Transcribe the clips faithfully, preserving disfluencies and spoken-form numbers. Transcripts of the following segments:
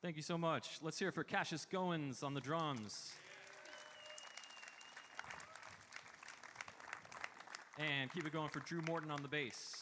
Thank you so much. Let's hear it for Cassius Goins on the drums. And keep it going for Drew Morton on the bass.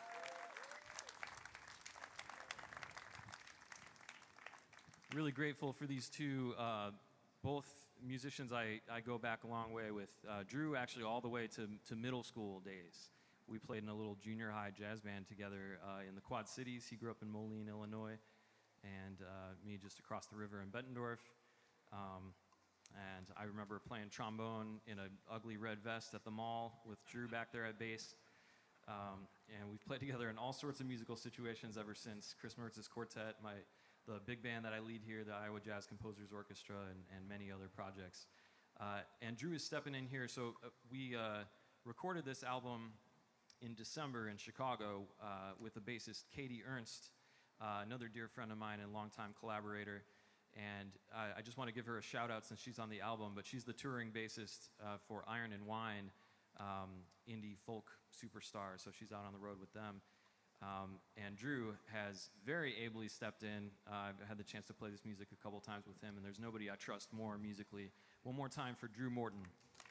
Really grateful for these two, uh, both musicians I, I go back a long way with. Uh, Drew actually all the way to, to middle school days. We played in a little junior high jazz band together uh, in the Quad Cities. He grew up in Moline, Illinois, and uh, me just across the river in Bettendorf. Um, and I remember playing trombone in an ugly red vest at the mall with Drew back there at bass. Um, and we've played together in all sorts of musical situations ever since. Chris Mertz's quartet, my the big band that I lead here, the Iowa Jazz Composers Orchestra, and, and many other projects. Uh, and Drew is stepping in here. So uh, we uh, recorded this album in December in Chicago uh, with the bassist Katie Ernst, uh, another dear friend of mine and longtime collaborator. And I, I just want to give her a shout out since she's on the album, but she's the touring bassist uh, for Iron and Wine, um, indie folk superstar, so she's out on the road with them. Um, and Drew has very ably stepped in. Uh, I've had the chance to play this music a couple times with him, and there's nobody I trust more musically. One more time for Drew Morton.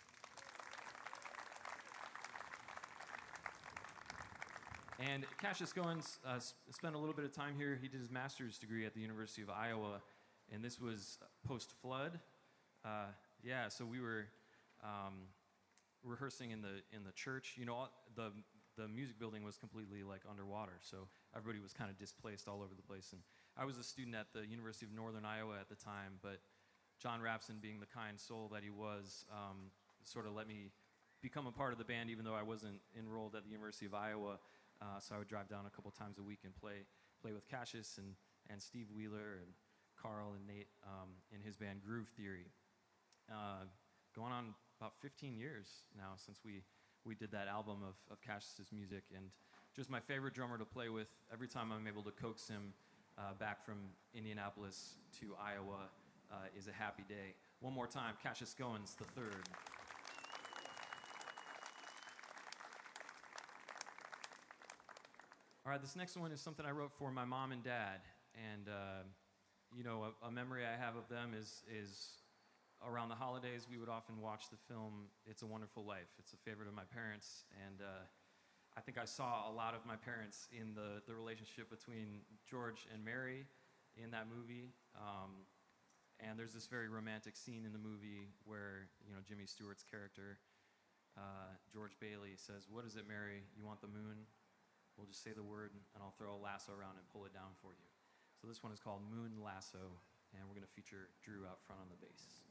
And Cassius Goins uh, spent a little bit of time here. He did his master's degree at the University of Iowa, and this was post-flood. Uh, yeah, so we were um, rehearsing in the in the church. You know, the the music building was completely like underwater, so everybody was kind of displaced all over the place. And I was a student at the University of Northern Iowa at the time, but John Rapson, being the kind soul that he was, um, sort of let me become a part of the band, even though I wasn't enrolled at the University of Iowa. Uh, so I would drive down a couple times a week and play play with Cassius and, and Steve Wheeler and Carl and Nate um, in his band Groove Theory. Uh, going on about fifteen years now since we, we did that album of, of Cassius's music, and just my favorite drummer to play with. Every time I'm able to coax him uh, back from Indianapolis to Iowa uh, is a happy day. One more time, Cassius Goins the third. All right, this next one is something I wrote for my mom and dad, and uh, you know, a, a memory I have of them is is around the holidays we would often watch the film It's a Wonderful Life. It's a favorite of my parents, and uh, I think I saw a lot of my parents in the the relationship between George and Mary in that movie. Um, and there's this very romantic scene in the movie where, you know, Jimmy Stewart's character, uh, George Bailey, says, "What is it, Mary? You want the moon? We'll just say the word, and I'll throw a lasso around and pull it down for you." So this one is called Moon Lasso, and we're going to feature Drew out front on the bass.